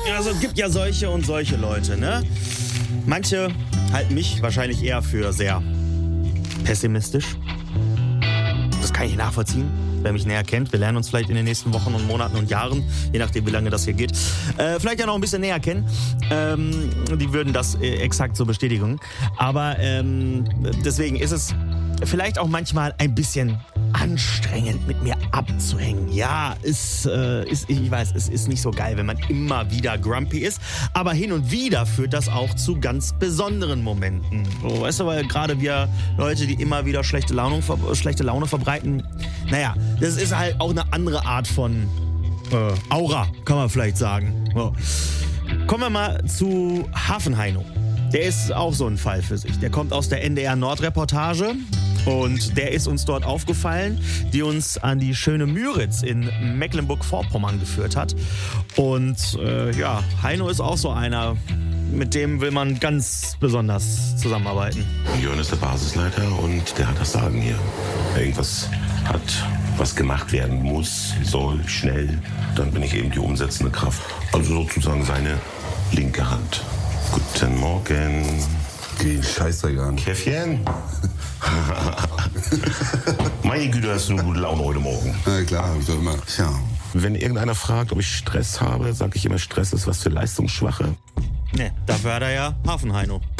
Also es gibt ja solche und solche Leute, ne? Manche halten mich wahrscheinlich eher für sehr pessimistisch. Das kann ich nachvollziehen, wer mich näher kennt. Wir lernen uns vielleicht in den nächsten Wochen und Monaten und Jahren, je nachdem wie lange das hier geht, vielleicht ja noch ein bisschen näher kennen. Die würden das exakt so bestätigen. Aber deswegen ist es vielleicht auch manchmal ein bisschen anstrengend, mit mir abzuhängen. Ja, ich weiß, es ist nicht so geil, wenn man immer wieder grumpy ist, aber hin und wieder führt das auch zu ganz besonderen Momenten. So, weißt du, weil gerade wir Leute, die immer wieder schlechte Laune verbreiten, naja, das ist halt auch eine andere Art von Aura, kann man vielleicht sagen. So. Kommen wir mal zu Hafenheino. Der ist auch so ein Fall für sich. Der kommt aus der NDR Nordreportage. Und der ist uns dort aufgefallen, die uns an die schöne Müritz in Mecklenburg-Vorpommern geführt hat. Und Heino ist auch so einer, mit dem will man ganz besonders zusammenarbeiten. Jörn ist der Basisleiter und der hat das Sagen hier. Irgendwas was gemacht werden muss, soll, schnell. Dann bin ich eben die umsetzende Kraft. Also sozusagen seine linke Hand. Guten Morgen. Geh Scheißdreck an. Käffchen? Meine Güte, hast du eine gute Laune heute Morgen. Na klar, hab ich doch immer. Tja. Wenn irgendeiner fragt, ob ich Stress habe, sage ich immer, Stress ist was für Leistungsschwache. Ne, dafür hat er ja Hafenheino.